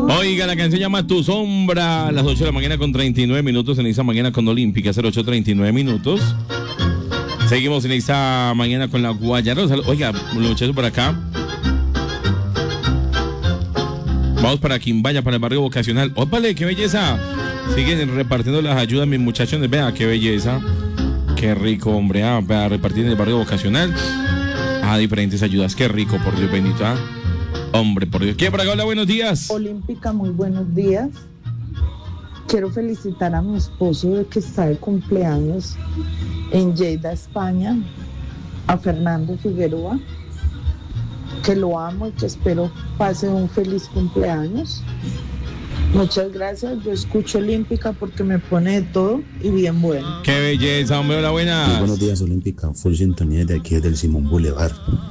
Oiga, la canción llama Tu Sombra, a las 8 de la mañana con 39 minutos en esta mañana con Olímpica, 08:39 minutos. Seguimos en esta mañana con la Guayarosa. Oiga, los muchachos por acá. Vamos para Quimbaya, para el barrio vocacional. ¡Ópale, qué belleza! Siguen repartiendo las ayudas mis muchachones. Vea, qué belleza. Qué rico, hombre. Vea, repartir en el barrio vocacional. Diferentes ayudas. Qué rico, por Dios bendito. Hombre, por Dios. ¿Quién por acá? Hola, buenos días. Olímpica, muy buenos días. Quiero felicitar a mi esposo de que está de cumpleaños en Lleida, España, a Fernando Figueroa, que lo amo y que espero pase un feliz cumpleaños. Muchas gracias, yo escucho Olímpica porque me pone de todo y bien bueno. Qué belleza, hombre, hola, buenas. Muy buenos días, Olímpica, full sintonía de aquí del Simón Boulevard.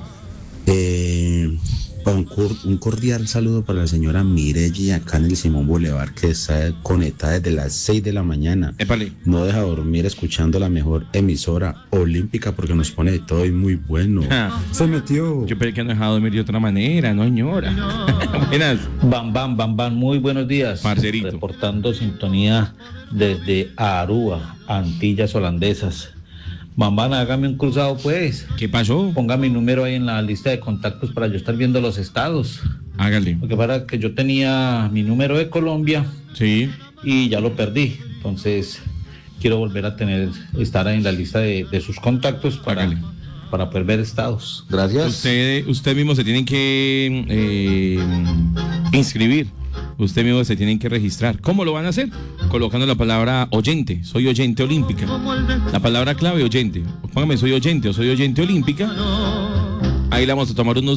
Un cordial saludo para la señora Mireille acá en el Simón Boulevard, que está conectada desde las 6 de la mañana. Épale. No deja dormir escuchando la mejor emisora Olímpica porque nos pone de todo y muy bueno. Se metió. Yo pensé que no dejado dormir de otra manera, no, señora. Buenas. Bam, bam, bam, bam, muy buenos días. Parcerito. Reportando sintonía desde Aruba, Antillas Holandesas. Bambana, hágame un cruzado, pues. ¿Qué pasó? Ponga mi número ahí en la lista de contactos para yo estar viendo los estados. Hágale. Porque para que yo tenía mi número de Colombia. Sí. Y ya lo perdí. Entonces, quiero volver a estar ahí en la lista de sus contactos para poder ver estados. Gracias. Usted mismo se tiene que inscribir. Usted mismo se tienen que registrar. ¿Cómo lo van a hacer? Colocando la palabra oyente. Soy oyente olímpica. La palabra clave oyente. Póngame soy oyente o soy oyente olímpica. Ahí le vamos a tomar unos